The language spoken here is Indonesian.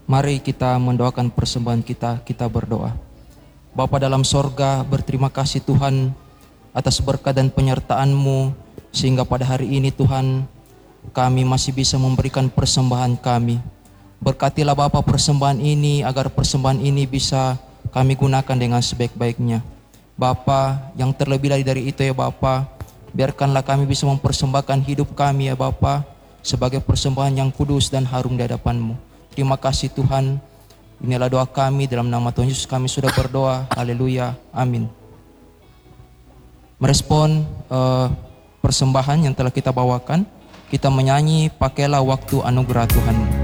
Mari kita mendoakan persembahan kita, kita berdoa. Bapa dalam sorga, berterima kasih Tuhan atas berkat dan penyertaan-Mu, sehingga pada hari ini Tuhan, kami masih bisa memberikan persembahan kami. Berkatilah Bapa persembahan ini, agar persembahan ini bisa kami gunakan dengan sebaik-baiknya. Bapa, yang terlebih lagi dari itu ya Bapa, biarkanlah kami bisa mempersembahkan hidup kami ya Bapa, sebagai persembahan yang kudus dan harum di hadapan-Mu. Terima kasih Tuhan. Inilah doa kami, dalam nama Tuhan Yesus kami sudah berdoa. Haleluya, amin. Merespon persembahan yang telah kita bawakan, kita menyanyi Pakailah Waktu Anugerah Tuhan.